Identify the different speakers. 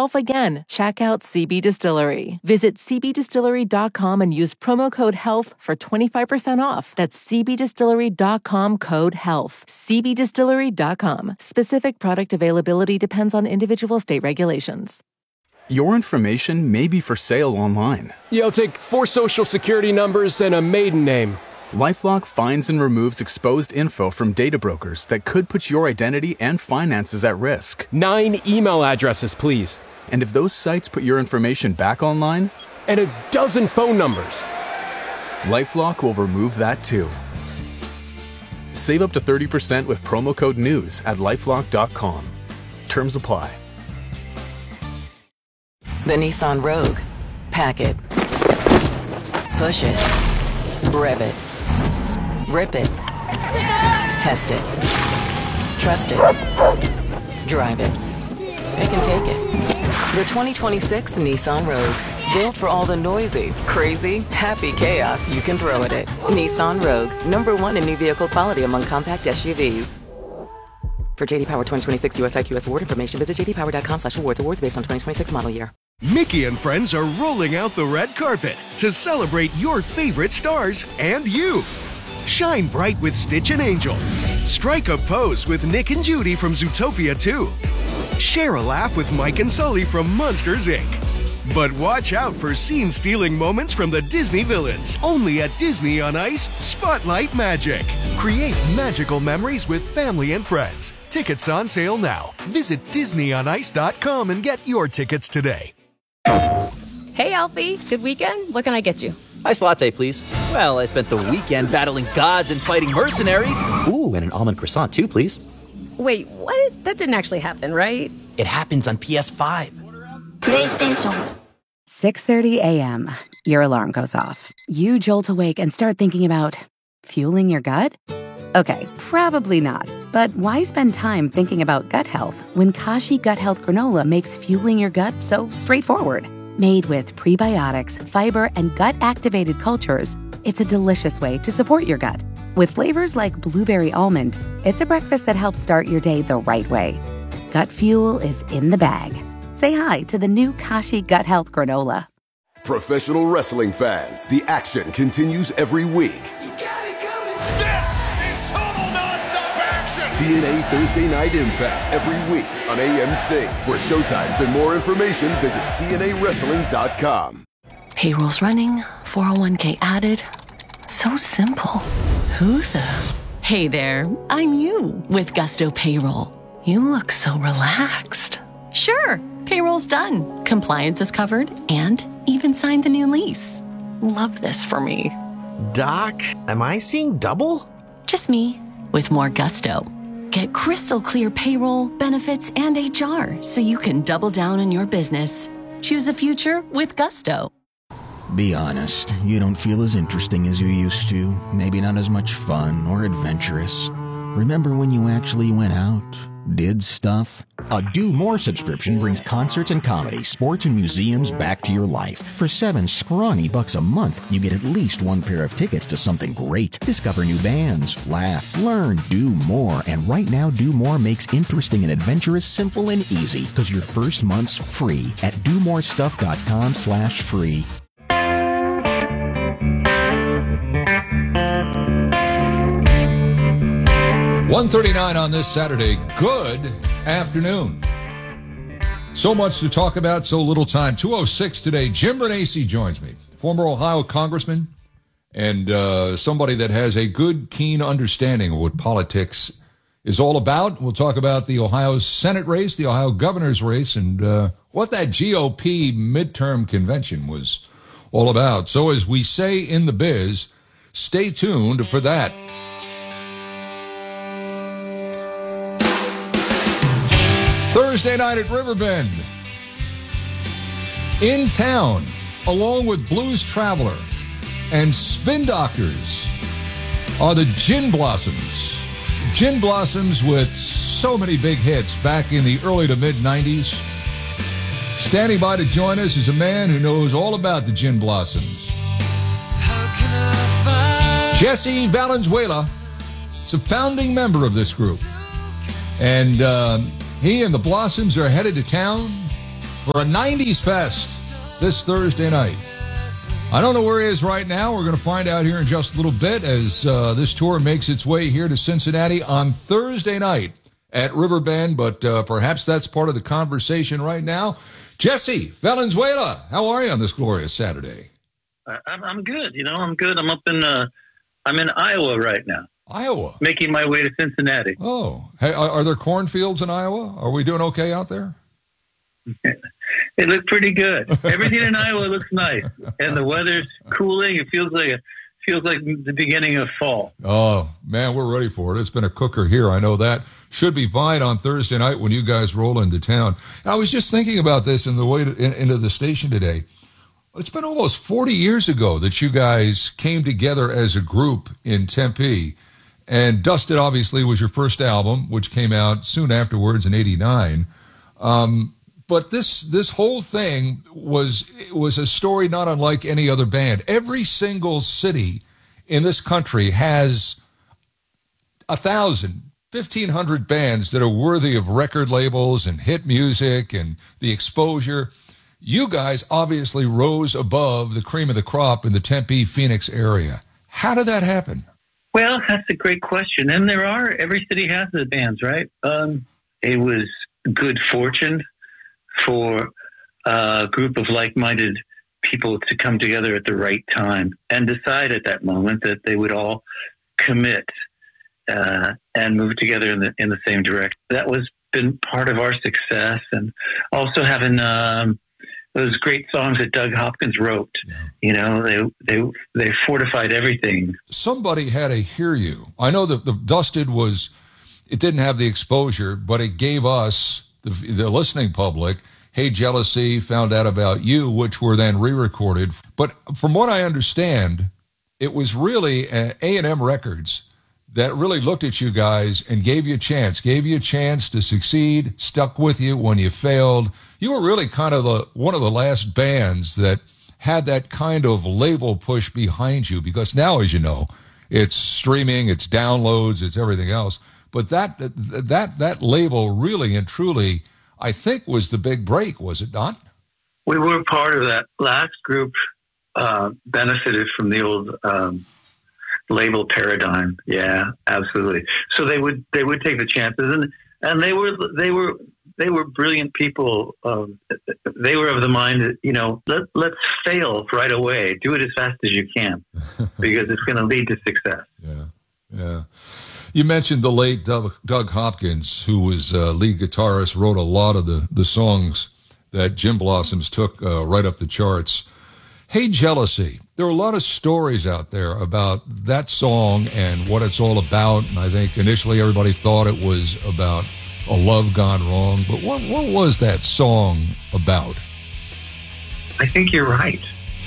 Speaker 1: yourself again, check out CB Distillery. Visit cbdistillery.com and use promo code HEALTH for 25% off. That's cbdistillery.com, code HEALTH. cbdistillery.com. Specific product availability depends on individual state regulations.
Speaker 2: Your information may be for sale online.
Speaker 3: Yeah, I'll take 4 social security numbers and a maiden name.
Speaker 2: LifeLock finds and removes exposed info from data brokers that could put your identity and finances at risk.
Speaker 3: 9 email addresses, please.
Speaker 2: And if those sites put your information back online?
Speaker 3: And a dozen phone numbers.
Speaker 2: LifeLock will remove that too. Save up to 30% with promo code NEWS at LifeLock.com. Terms apply.
Speaker 4: The Nissan Rogue. Pack it. Push it. Rev it. Rip it. Test it. Trust it. Drive it. It can take it. The 2026 Nissan Rogue. Built for all the noisy, crazy, happy chaos you can throw at it. Nissan Rogue. #1 in new vehicle quality among compact SUVs. For JD Power 2026 US IQS award information, visit jdpower.com/awards. Awards based on 2026 model year.
Speaker 5: Mickey and friends are rolling out the red carpet to celebrate your favorite stars and you. Shine bright with Stitch and Angel. Strike a pose with Nick and Judy from Zootopia 2. Share a laugh with Mike and Sully from Monsters, Inc. But watch out for scene-stealing moments from the Disney villains. Only at Disney on Ice Spotlight Magic. Create magical memories with family and friends. Tickets on sale now. Visit DisneyOnIce.com and get your tickets today.
Speaker 6: Hey, Alfie. Good weekend? What can I get you?
Speaker 7: Iced latte, please. Well, I spent the weekend battling gods and fighting mercenaries. Ooh, and an almond croissant, too, please.
Speaker 6: Wait, what? That didn't actually happen, right?
Speaker 7: It happens on PS5.
Speaker 8: PlayStation.
Speaker 9: 6:30 a.m. Your alarm goes off. You jolt awake and start thinking about fueling your gut? Okay, probably not. But why spend time thinking about gut health when Kashi Gut Health Granola makes fueling your gut so straightforward? Made with prebiotics, fiber, and gut-activated cultures, it's a delicious way to support your gut. With flavors like blueberry almond, it's a breakfast that helps start your day the right way. Gut fuel is in the bag. Say hi to the new Kashi Gut Health Granola.
Speaker 10: Professional wrestling fans, the action continues every week.
Speaker 11: This is total non-stop action!
Speaker 10: TNA Thursday Night Impact every week on AMC. For showtimes and more information, visit TNAWrestling.com.
Speaker 12: Payroll's running, 401k added. So simple. Who the? Hey there, I'm you with Gusto Payroll. You look so relaxed. Sure, payroll's done. Compliance is covered and even signed the new lease. Love this for me.
Speaker 13: Doc, am I seeing double?
Speaker 12: Just me with more gusto. Get crystal clear payroll, benefits, and HR so you can double down on your business. Choose a future with Gusto.
Speaker 14: Be honest, you don't feel as interesting as you used to. Maybe not as much fun or adventurous. Remember when you actually went out? Did stuff? A Do More subscription brings concerts and comedy, sports and museums back to your life. For $7 scrawny a month, you get at least one pair of tickets to something great. Discover new bands, laugh, learn, do more. And right now, Do More makes interesting and adventurous simple and easy because your first month's free at domorestuff.com/free.
Speaker 15: 1:39 on this Saturday. Good afternoon. So much to talk about, so little time. 2:06 today. Jim Bernacci joins me, former Ohio congressman and somebody that has a good, keen understanding of what politics is all about. We'll talk about the Ohio Senate race, the Ohio governor's race, and what that GOP midterm convention was all about. So as we say in the biz, stay tuned for that. Thursday night at Riverbend. In town, along with Blues Traveler and Spin Doctors, are the Gin Blossoms. Gin Blossoms with so many big hits back in the early to mid-90s. Standing by to join us is a man who knows all about the Gin Blossoms. Jesse Valenzuela is a founding member of this group. And he and the Blossoms are headed to town for a 90s fest this Thursday night. I don't know where he is right now. We're going to find out here in just a little bit as this tour makes its way here to Cincinnati on Thursday night at Riverbend, but perhaps that's part of the conversation right now. Jesse Valenzuela, how are you on this glorious Saturday?
Speaker 8: I'm good. I'm good. I'm up I'm in Iowa right now.
Speaker 15: Iowa?
Speaker 8: Making my way to Cincinnati.
Speaker 15: Oh. Hey, are there cornfields in Iowa? Are we doing okay out there?
Speaker 8: It looked pretty good. Everything in Iowa looks nice, and the weather's cooling. It feels like the beginning of fall.
Speaker 15: Oh man, we're ready for it. It's been a cooker here. I know that. Should be fine on Thursday night when you guys roll into town. I was just thinking about this in the way into the station today. It's been almost 40 years ago that you guys came together as a group in Tempe, and Dusted obviously was your first album, which came out soon afterwards in '89. But this whole thing was a story not unlike any other band. Every single city in this country has 1,000, 1,500 bands that are worthy of record labels and hit music and the exposure. You guys obviously rose above the cream of the crop in the Tempe, Phoenix area. How did that happen?
Speaker 8: Well, that's a great question. And every city has the bands, right? It was good fortune for a group of like-minded people to come together at the right time and decide at that moment that they would all commit and move together in the same direction. That was been part of our success, and also having those great songs that Doug Hopkins wrote. Yeah. They fortified everything.
Speaker 15: Somebody had to hear you. I know that the Dusted it didn't have the exposure, but it gave us the listening public, Hey Jealousy, Found Out About You, which were then re-recorded. But from what I understand, it was really A&M Records that really looked at you guys and gave you a chance to succeed, stuck with you when you failed. You were really kind of one of the last bands that had that kind of label push behind you, because now, as you know, it's streaming, it's downloads, it's everything else. But that label really and truly, I think, was the big break, was it not?
Speaker 8: We were part of that. Last group benefited from the old label paradigm. Yeah, absolutely. So they would take the chances, and they were brilliant people. They were of the mind that let's fail right away. Do it as fast as you can, because it's going to lead to success.
Speaker 15: Yeah. You mentioned the late Doug Hopkins, who was lead guitarist, wrote a lot of the songs that Gin Blossoms took right up the charts. Hey Jealousy, there are a lot of stories out there about that song and what it's all about, and I think initially everybody thought it was about a love gone wrong, but what was that song about?
Speaker 8: I think you're right.